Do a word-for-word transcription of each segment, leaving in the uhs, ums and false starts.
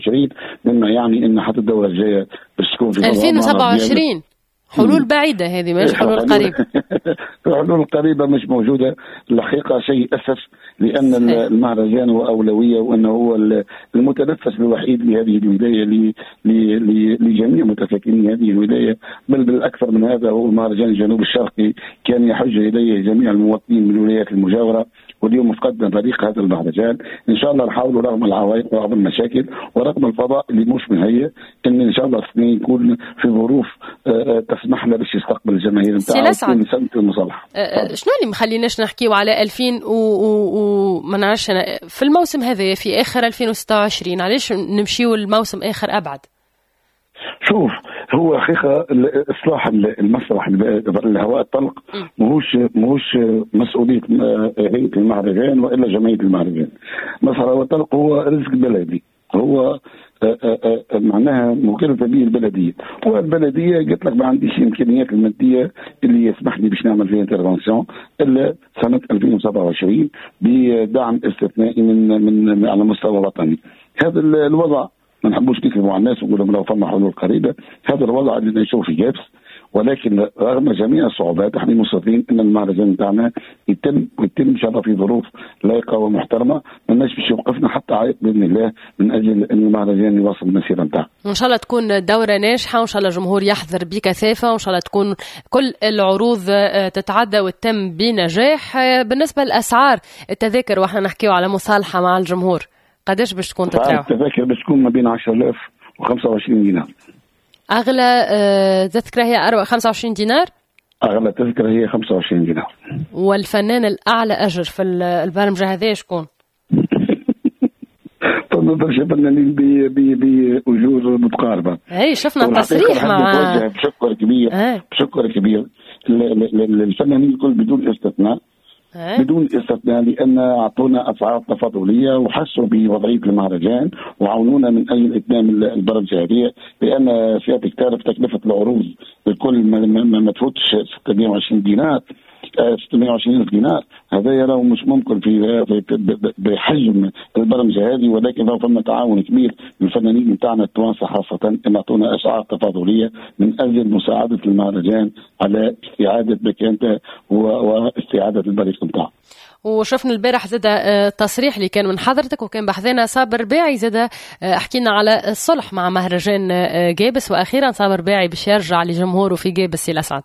وعشرين، مما يعني ان حتى الدوره الجايه باش تكون في ألفين وسبعة وعشرين. حلول بعيدة هذه، مش حلول قريبة. حلول قريبة مش موجودة الحقيقة، شيء أسف، لأن المهرجان هو أولوية، وأنه هو المتنفس الوحيد لهذه الولاية لجميع متساكني هذه الولاية، بل بالأكثر من هذا هو المهرجان الجنوب الشرقي، كان يحج إليه جميع المواطنين من الولايات المجاورة، واليوم فقدنا فريق هذا المهرجان. إن شاء الله نحاول رغم العوائق ورغم المشاكل ورغم الفضاء اللي مش مهيئ، إن إن شاء الله السنين يكون في ظروف تسمح لنا باش يستقبل الجماهير نتاعو في سنة المصالحة. أه شنو اللي مخليناش نحكيو على ألفين وما نعرفش أنا في الموسم هذا في آخر ألفين وستة وعشرين، علاش نمشيو الموسم آخر أبعد؟ شوف، هو حقيقة إصلاح المسرح الهواء الطلق ماهوش ماهوش مسؤولية هيئة المهرجان وإلا جمعية المهرجان. مسرح الهواء الطلق هو رزق بلدي، هو آآ آآ معناها مكلفة به البلدية، والبلدية قلت لك ما عنديش الإمكانيات المادية اللي يسمح لي باش نعمل فيها انترفنسيون إلا سنة ألفين وسبعة وعشرين بدعم استثنائي من من على مستوى وطني. هذا الوضع ما نحبوش نكذبوا على الناس ونقول لهم لو فما حلول قريبة، هذا الوضع اللي نشوف في جابس، ولكن رغم جميع الصعوبات احنا مصرين ان المهرجان بتاعنا يتم ويتم ان شاء الله في ظروف لائقه ومحترمه، ما الناس باش يوقفنا حتى عائق باذن الله من اجل ان المهرجان يواصل المسيره نتاعه. ان شاء الله تكون دوره ناجحه، وان شاء الله الجمهور يحضر بكثافه، وان شاء الله تكون كل العروض تتعدى وتتم بنجاح. بالنسبه للاسعار التذاكر واحنا نحكيو على مصالحه مع الجمهور، قداش باش تكون تتراوح؟ التذاكر باش تكون ما بين عشرة آلاف وخمسة وعشرين دينار. أغلى تذكرة هي خمسة وعشرين دينار؟ أغلى تذكرة هي خمسة وعشرين دينار. والفنان الأعلى أجر في البرمجة هذه شكون؟ تنظر فنانين بأجور متقاربة. أي شفنا تصريح مع بشكر كبير بشكر كبير للفنانين الكل بدون استثناء بدون استثناء، لأن أعطونا أسعار تفاضلية وحسوا بوضعية المهرجان وعاونونا من أجل إتمام البرمجة هذه، لأن سيادتك تعرف تكلفة العروض الكل ما تفوتش ستمائة وعشرين دينار ستمائة وعشرين دينار. هذا يرى مش ممكن في بحجم البرمجة هذه، ولكن لو فما تعاون كبير من الفنانين نتاعنا التوانسة خاصة ان اعطونا اسعار تفاضلية من اجل مساعدة المهرجان على استعادة مكانته واستعادة البريق نتاعه. وشفنا البارح زاد تصريح اللي كان من حضرتك وكان بحثنا صابر باعي، زاد حكينا على الصلح مع مهرجان جابس، واخيرا صابر باعي باش يرجع لجمهوره في جابس. الاسعد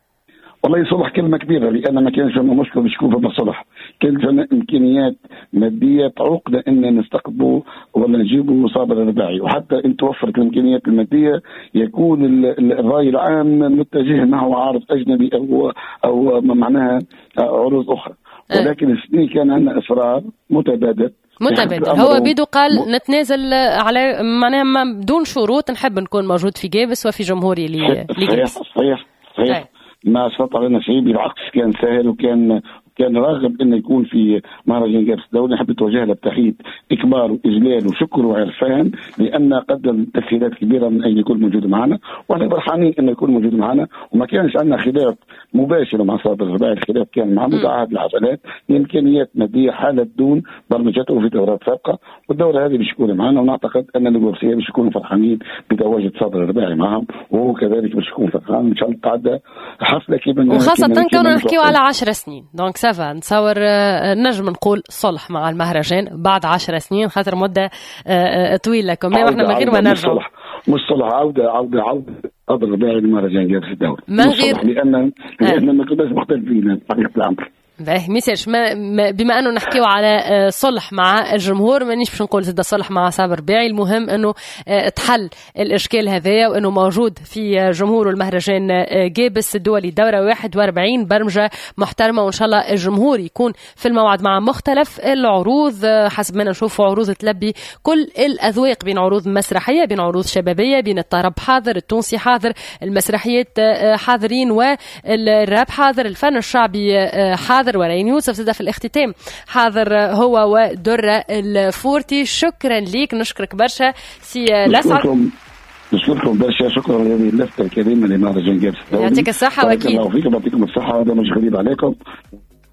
والله صلح كلمة كبيرة، لأن ما كانش فما مشكلة باش يكون فما صلح، كانت فما إمكانيات مادية تعوقنا أن نستقبلوا ولا نجيبوا صابر الرباعي، وحتى إن توفرت الإمكانيات المادية يكون الرأي العام متجه نحو عارض أجنبي أو أو معناها عروض أخرى، ولكن السنين كان عندنا إصرار متبادل متبادل. هو بيدو قال م... نتنازل على معناها بدون شروط، نحب نكون موجود في جابس وفي جمهوري لي صحيح صحيح صحيح ما استطاع لنا شيء، بالعكس كان سهل وكان كان راغب انه يكون في مهرجان جابس الدولي. نحب توجه له بتحيه اكبار واجلال وشكر وعرفان، لان قدم تسهيلات كبيره من اجل يكون موجود معنا، واحنا فرحانين انه يكون موجود معنا، وما كانش عندنا خلاف مباشر مع صابر الرباعي، الخلاف كان مع متعهد الحفلات لامكانيات ماديه حاله دون برمجته في دورات سابقه، والدوره هذه باش يكون معنا، ونعتقد ان الجورسيه باش يكونوا فرحانين بتواجد صابر الرباعي معهم، وهو كذلك باش يكون فرحان ان شاء الله تعدى حفله كيما وخاصه كنا نحكيو على عشر سنين، دونك سافا نتصور نجم نقول صلح مع المهرجان بعد عشر سنين، خاطر مده طويله كمان احنا من غير ما نرجع. مش صلح، عوده عوده عوده قدر الرباعي للمهرجان جابس الدولي، ما غير لان لان ما كناش مختلفين حقيقه الامر. باهي ميساج ما بما انه نحكيو على صلح مع الجمهور، مانيش باش نقول زاد صلح مع صابر باعي، المهم انه تحل الاشكال هذايا وانه موجود في جمهور المهرجان جابس الدولي دوره واحد وأربعين برمجه محترمه، وان شاء الله الجمهور يكون في الموعد مع مختلف العروض حسب ما نشوف، عروض تلبي كل الاذواق، بين عروض مسرحيه، بين عروض شبابيه، بين الطرب حاضر، التونسي حاضر، المسرحيات حاضرين، والراب حاضر، الفن الشعبي حاضر، ورين يوسف زاد في الاختتام حاضر هو ودرة الفورتي. شكرا ليك، نشكرك برشا سي الاسعد. نشكركم برشا، شكرا لهذه اللفتة الكريمة لمهرجان جابس الدولي. يعطيك الصحة. واكيد الله فيكم، يعطيكم الصحة، هذا مش غريب عليكم.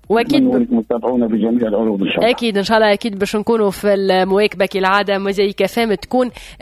واكيد متابعونا بجميع العروض ان شاء الله. اكيد ان شاء الله اكيد باش نكونوا في المواكبه كالعاده. مزيكا فام تكون